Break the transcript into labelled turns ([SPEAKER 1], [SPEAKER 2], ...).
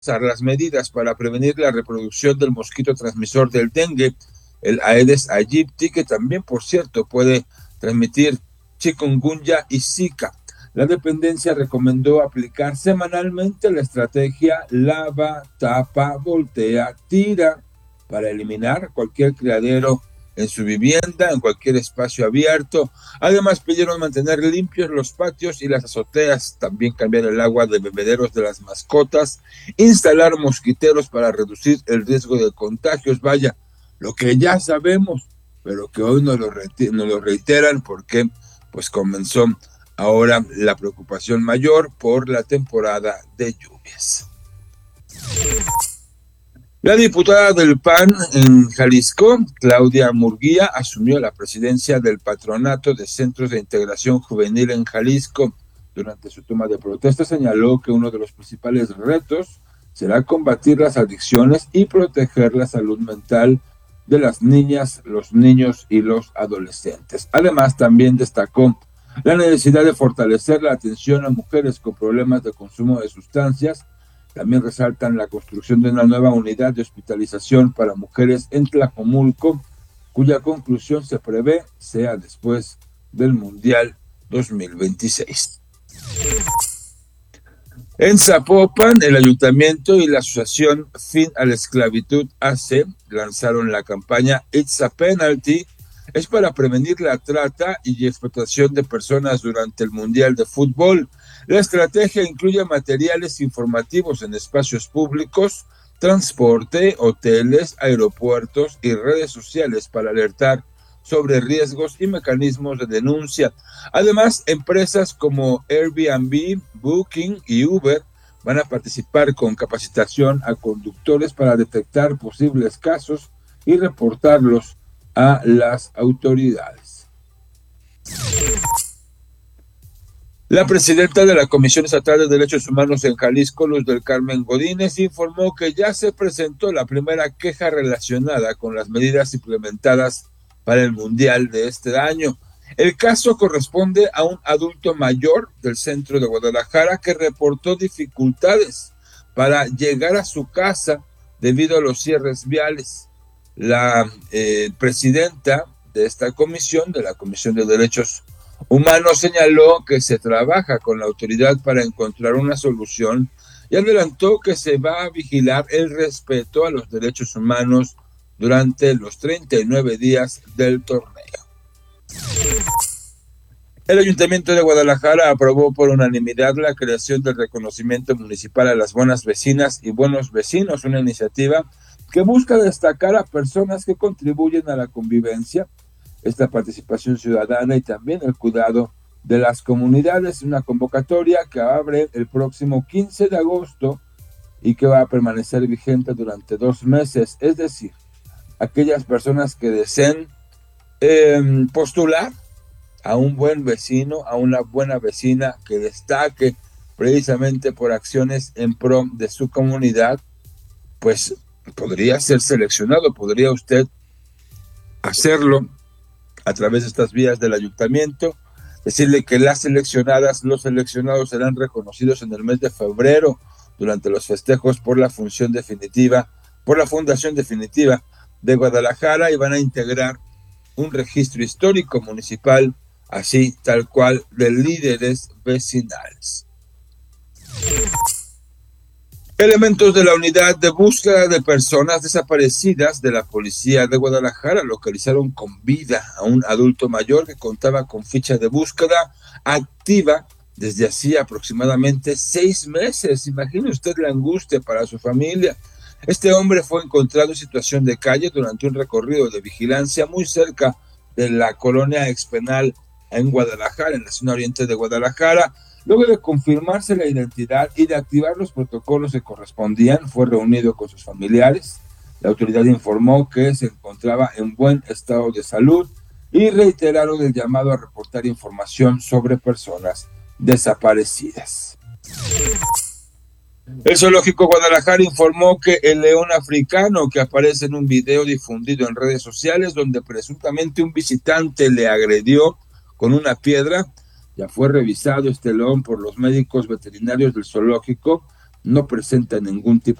[SPEAKER 1] las medidas para prevenir la reproducción del mosquito transmisor del dengue, el Aedes aegypti, que también, por cierto, puede transmitir chikungunya y Zika. La dependencia recomendó aplicar semanalmente la estrategia lava, tapa, voltea, tira para eliminar cualquier criadero en su vivienda, en cualquier espacio abierto. Además, pidieron mantener limpios los patios y las azoteas, también cambiar el agua de bebederos de las mascotas, instalar mosquiteros para reducir el riesgo de contagios. Vaya, lo que ya sabemos, pero que hoy nos lo reiteran porque pues comenzó ahora la preocupación mayor por la temporada de lluvias. La diputada del PAN en Jalisco, Claudia Murguía, asumió la presidencia del Patronato de Centros de Integración Juvenil en Jalisco. Durante su toma de protesta señaló que uno de los principales retos será combatir las adicciones y proteger la salud mental de las niñas, los niños y los adolescentes. Además, también destacó la necesidad de fortalecer la atención a mujeres con problemas de consumo de sustancias. También resaltan la construcción de una nueva unidad de hospitalización para mujeres en Tlajomulco, cuya conclusión se prevé sea después del Mundial 2026. En Zapopan, el Ayuntamiento y la Asociación Fin a la Esclavitud AC lanzaron la campaña It's a Penalty. Es para prevenir la trata y explotación de personas durante el Mundial de Fútbol. La estrategia incluye materiales informativos en espacios públicos, transporte, hoteles, aeropuertos y redes sociales para alertar sobre riesgos y mecanismos de denuncia. Además, empresas como Airbnb, Booking y Uber van a participar con capacitación a conductores para detectar posibles casos y reportarlos a las autoridades. La presidenta de la Comisión Estatal de Derechos Humanos en Jalisco, Luz del Carmen Godínez, informó que ya se presentó la primera queja relacionada con las medidas implementadas para el Mundial de este año. El caso corresponde a un adulto mayor del centro de Guadalajara que reportó dificultades para llegar a su casa debido a los cierres viales. La presidenta de esta comisión, de la Comisión de Derechos Humanos, señaló que se trabaja con la autoridad para encontrar una solución y adelantó que se va a vigilar el respeto a los derechos humanos durante los 39 días del torneo. El Ayuntamiento de Guadalajara aprobó por unanimidad la creación del reconocimiento municipal a las buenas vecinas y buenos vecinos, una iniciativa que busca destacar a personas que contribuyen a la convivencia, esta participación ciudadana y también el cuidado de las comunidades. Una convocatoria que abre el próximo 15 de agosto y que va a permanecer vigente durante 2 meses, es decir, aquellas personas que deseen postular a un buen vecino, a una buena vecina que destaque precisamente por acciones en pro de su comunidad, pues podría ser seleccionado, podría usted hacerlo a través de estas vías del ayuntamiento, decirle que las seleccionadas, los seleccionados serán reconocidos en el mes de febrero durante los festejos por la fundación definitiva de Guadalajara y van a integrar un registro histórico municipal, así tal cual, de líderes vecinales. Elementos de la unidad de búsqueda de personas desaparecidas de la policía de Guadalajara localizaron con vida a un adulto mayor que contaba con ficha de búsqueda activa desde hacía aproximadamente 6 meses. Imagine usted la angustia para su familia. Este hombre fue encontrado en situación de calle durante un recorrido de vigilancia muy cerca de la colonia Expenal en Guadalajara, en la zona oriente de Guadalajara. Luego de confirmarse la identidad y de activar los protocolos que correspondían, fue reunido con sus familiares. La autoridad informó que se encontraba en buen estado de salud y reiteraron el llamado a reportar información sobre personas desaparecidas. El Zoológico Guadalajara informó que el león africano que aparece en un video difundido en redes sociales donde presuntamente un visitante le agredió con una piedra, ya fue revisado este león por los médicos veterinarios del zoológico, no presenta ningún tipo